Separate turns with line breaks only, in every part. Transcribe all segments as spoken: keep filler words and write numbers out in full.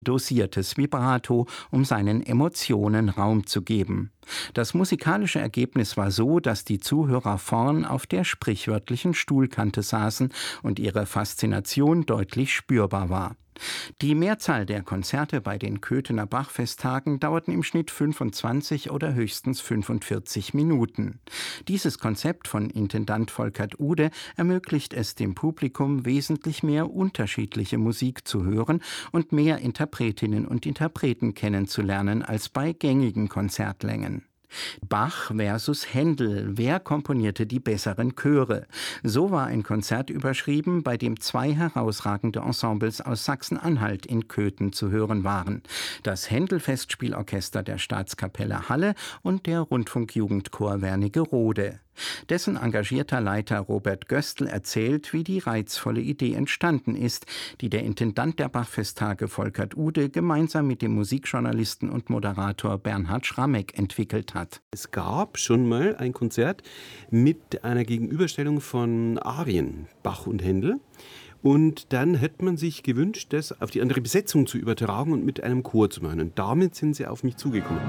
dosiertes Vibrato, um seinen Emotionen Raum zu geben. Das musikalische Ergebnis war so, dass die Zuhörer vorn auf der sprichwörtlichen Stuhlkante saßen und ihre Faszination deutlich spürbar war. Die Mehrzahl der Konzerte bei den Köthener Bachfesttagen dauerten im Schnitt fünfundzwanzig oder höchstens fünfundvierzig Minuten. Dieses Konzept von Intendant Volkert Ude ermöglicht es dem Publikum, wesentlich mehr unterschiedliche Musik zu hören und mehr Interpretinnen und Interpreten kennenzulernen als bei gängigen Konzertlängen. Bach versus Händel, wer komponierte die besseren Chöre? So war ein Konzert überschrieben, bei dem zwei herausragende Ensembles aus Sachsen-Anhalt in Köthen zu hören waren: das Händel-Festspielorchester der Staatskapelle Halle und der Rundfunkjugendchor Wernigerode. Dessen engagierter Leiter Robert Göstl erzählt, wie die reizvolle Idee entstanden ist, die der Intendant der Bachfesttage Volkert Ude gemeinsam mit dem Musikjournalisten und Moderator Bernhard Schrammeck entwickelt hat.
Es gab schon mal ein Konzert mit einer Gegenüberstellung von Arien, Bach und Händel. Und dann hätte man sich gewünscht, das auf die andere Besetzung zu übertragen und mit einem Chor zu machen. Und damit sind sie auf mich zugekommen.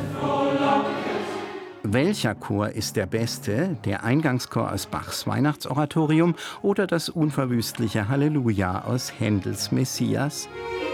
Welcher Chor ist der beste? Der Eingangschor aus Bachs Weihnachtsoratorium oder das unverwüstliche Halleluja aus Händels Messias?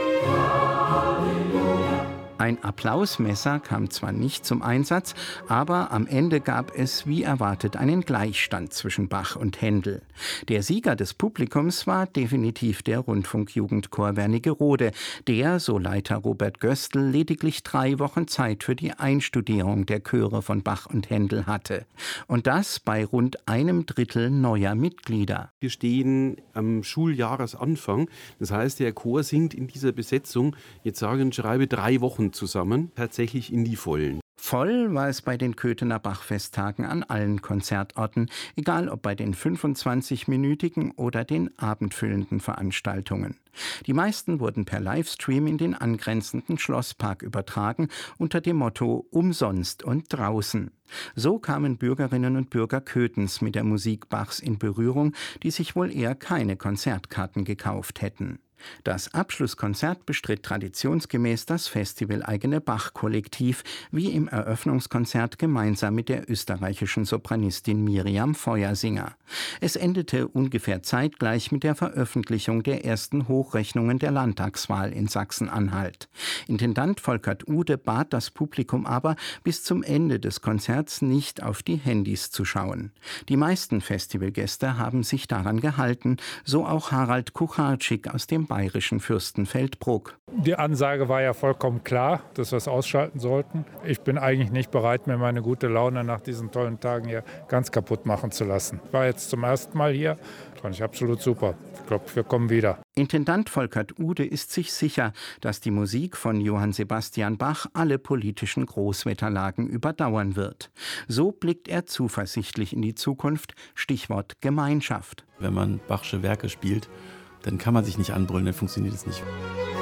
Ein Applausmesser kam zwar nicht zum Einsatz, aber am Ende gab es wie erwartet einen Gleichstand zwischen Bach und Händel. Der Sieger des Publikums war definitiv der Rundfunkjugendchor Wernigerode, der, so Leiter Robert Göstl, lediglich drei Wochen Zeit für die Einstudierung der Chöre von Bach und Händel hatte. Und das bei rund einem Drittel neuer Mitglieder.
Wir stehen am Schuljahresanfang, das heißt, der Chor singt in dieser Besetzung, jetzt sage und schreibe, drei Wochen zusammen, tatsächlich in die Vollen.
Voll war es bei den Köthener Bachfesttagen an allen Konzertorten, egal ob bei den fünfundzwanzigminütigen oder den abendfüllenden Veranstaltungen. Die meisten wurden per Livestream in den angrenzenden Schlosspark übertragen, unter dem Motto »Umsonst und draußen«. So kamen Bürgerinnen und Bürger Köthens mit der Musik Bachs in Berührung, die sich wohl eher keine Konzertkarten gekauft hätten. Das Abschlusskonzert bestritt traditionsgemäß das festival-eigene Bach-Kollektiv, wie im Eröffnungskonzert gemeinsam mit der österreichischen Sopranistin Miriam Feuersinger. Es endete ungefähr zeitgleich mit der Veröffentlichung der ersten Hochrechnungen der Landtagswahl in Sachsen-Anhalt. Intendant Volkert Ude bat das Publikum aber, bis zum Ende des Konzerts nicht auf die Handys zu schauen. Die meisten Festivalgäste haben sich daran gehalten, so auch Harald Kucharczyk aus dem bayerischen Fürstenfeldbruck.
Die Ansage war ja vollkommen klar, dass wir es ausschalten sollten. Ich bin eigentlich nicht bereit, mir meine gute Laune nach diesen tollen Tagen hier ganz kaputt machen zu lassen. Ich war jetzt zum ersten Mal hier, fand ich absolut super. Ich glaube, wir kommen wieder.
Intendant Volkert Ude ist sich sicher, dass die Musik von Johann Sebastian Bach alle politischen Großwetterlagen überdauern wird. So blickt er zuversichtlich in die Zukunft, Stichwort Gemeinschaft.
Wenn man Bachsche Werke spielt, dann kann man sich nicht anbrüllen, dann funktioniert es nicht.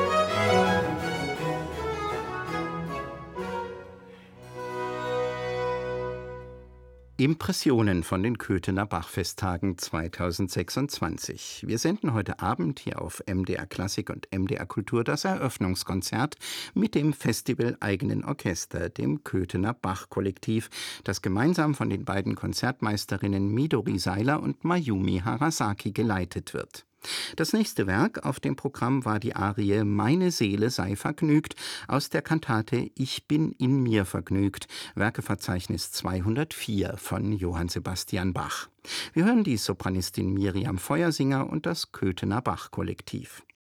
Impressionen von den Köthener Bachfesttagen zweitausendsechsundzwanzig. Wir senden heute Abend hier auf M D R Klassik und M D R Kultur das Eröffnungskonzert mit dem festival-eigenen Orchester, dem Köthener Bach-Kollektiv, das gemeinsam von den beiden Konzertmeisterinnen Midori Seiler und Mayumi Harasaki geleitet wird. Das nächste Werk auf dem Programm war die Arie »Meine Seele sei vergnügt« aus der Kantate »Ich bin in mir vergnügt«, Werkeverzeichnis zweihundertvier von Johann Sebastian Bach. Wir hören die Sopranistin Miriam Feuersinger und das Köthener Bach-Kollektiv.